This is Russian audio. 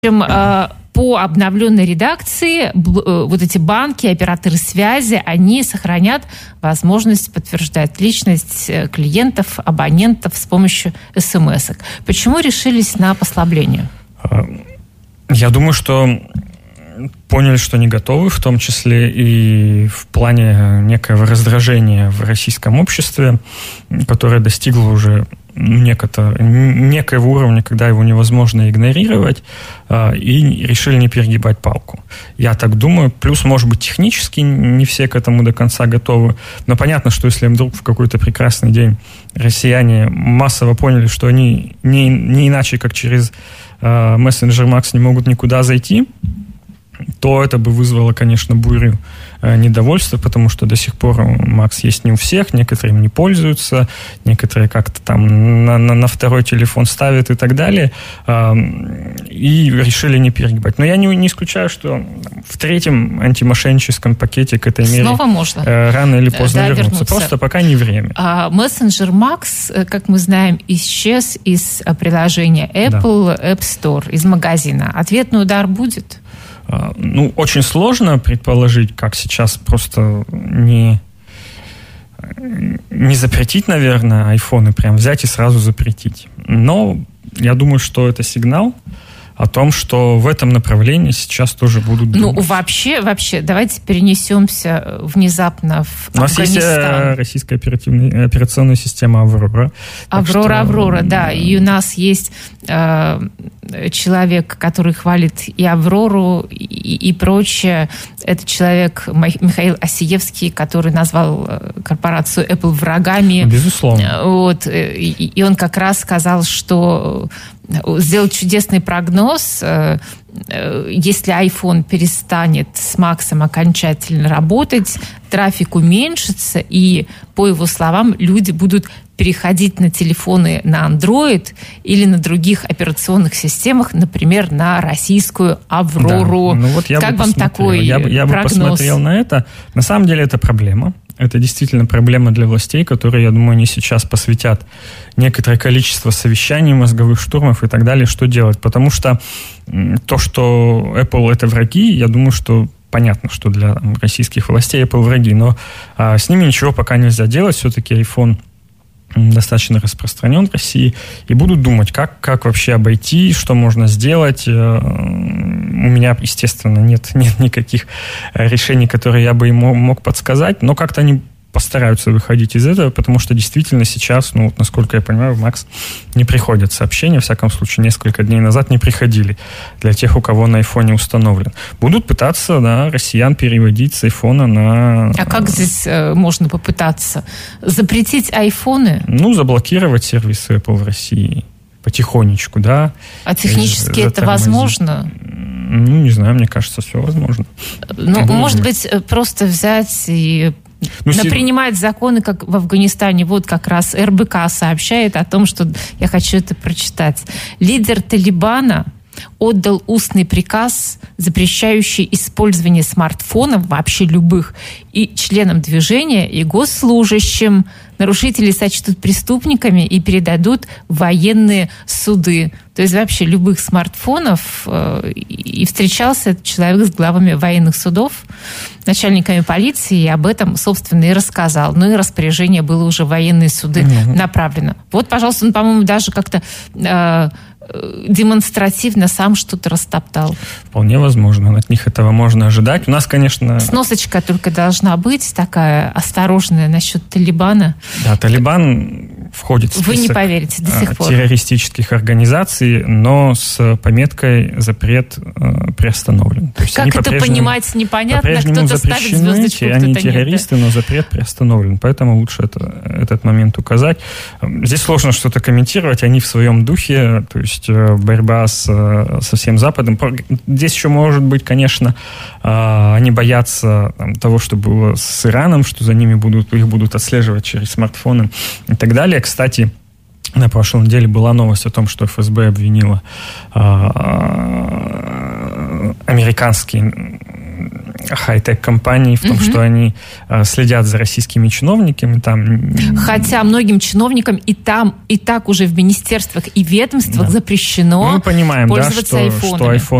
по обновленной редакции вот эти банки, операторы связи, они сохранят возможность подтверждать личность клиентов, абонентов с помощью смс-ок. Почему решились на послабление? Я думаю, что поняли, что не готовы, в том числе и в плане некого раздражения в российском обществе, которое достигло уже некоего уровня, когда его невозможно игнорировать, и решили не перегибать палку. Я так думаю. Плюс, может быть, технически не все к этому до конца готовы. Но понятно, что если вдруг в какой-то прекрасный день россияне массово поняли, что они не иначе, как через мессенджер Макс не могут никуда зайти, то это бы вызвало, конечно, бурю недовольства, потому что до сих пор Макс есть не у всех, некоторые им не пользуются, некоторые как-то там на второй телефон ставят и так далее, и решили не перегибать. Но я не исключаю, что в третьем антимошенническом пакете к этой мере снова можно рано или поздно вернуться. Просто пока не время. Мессенджер Макс, как мы знаем, исчез из приложения Apple, да. App Store, из магазина. Ответный удар будет? Очень сложно предположить, как сейчас просто не запретить, наверное, айфоны, прям взять и сразу запретить. Но я думаю, что это сигнал о том, что в этом направлении сейчас тоже будут думать. Вообще, давайте перенесемся внезапно в Афганистан. У нас есть российская операционная система «Аврора». «Аврора», да. И у нас есть человек, который хвалит и «Аврору», и прочее. Это человек Михаил Осиевский, который назвал корпорацию Apple врагами. Безусловно. Вот. И он как раз сказал, что сделал чудесный прогноз. Если iPhone перестанет с Максом окончательно работать, трафик уменьшится, и, по его словам, люди будут переходить на телефоны на Android или на других операционных системах, например, на российскую «Аврору». Да. Как вам такой прогноз? Я бы посмотрел на это. На самом деле это проблема. Это действительно проблема для властей, которые, я думаю, они сейчас посвятят некоторое количество совещаний, мозговых штурмов и так далее, что делать. Потому что то, что Apple — это враги, я думаю, что понятно, что для российских властей Apple враги, но с ними ничего пока нельзя делать. Все-таки iPhone достаточно распространен в России, и будут думать, как вообще обойти, что можно сделать. У меня, естественно, нет никаких решений, которые я бы им мог подсказать, но как-то они постараются выходить из этого, потому что действительно сейчас, насколько я понимаю, в Макс не приходят сообщения, во всяком случае, несколько дней назад не приходили для тех, у кого на айфоне установлен. Будут пытаться, россиян переводить с айфона на... А как здесь можно попытаться? Запретить айфоны? Заблокировать сервисы Apple в России потихонечку, да. А технически это возможно? Не знаю, мне кажется, все возможно. Может быть, просто взять и принимать законы, как в Афганистане. Вот как раз РБК сообщает о том, что я хочу это прочитать. Лидер Талибана отдал устный приказ, запрещающий использование смартфонов, вообще любых, и членам движения, и госслужащим. Нарушителей сочтут преступниками и передадут в военные суды. То есть вообще любых смартфонов. И встречался этот человек с главами военных судов, начальниками полиции, и об этом, собственно, и рассказал. И распоряжение было уже в военные суды направлено. Вот, пожалуйста, он, по-моему, даже как-то демонстративно сам что-то растоптал. Вполне возможно. От них этого можно ожидать. У нас, конечно... Сносочка только должна быть такая осторожная насчет Талибана. Да, Талибан входит в список Вы не поверите до сих пор. Террористических организаций, но с пометкой «запрет приостановлен». То есть как это понимать, непонятно. Кто-то ставит звездочку, кто-то они террористы, но запрет приостановлен. Поэтому лучше этот момент указать. Здесь сложно что-то комментировать. Они в своем духе, то есть борьба со всем Западом. Здесь еще может быть, конечно, они боятся того, что было с Ираном, что за ними их будут отслеживать через смартфоны и так далее. Кстати, на прошлой неделе была новость о том, что ФСБ обвинила американские хай-тек-компаний, в том, что они следят за российскими чиновниками. Там... Хотя многим чиновникам и так уже в министерствах и ведомствах запрещено Мы понимаем, пользоваться айфонами. Что iPhone